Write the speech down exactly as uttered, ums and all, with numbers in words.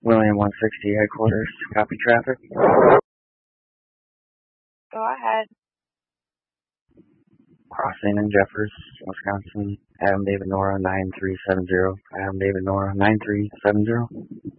William one sixty headquarters, copy traffic. Go ahead. Crossing in Jeffers, Wisconsin, Adam David Nora nine three seven zero, Adam David Nora nine three seven zero.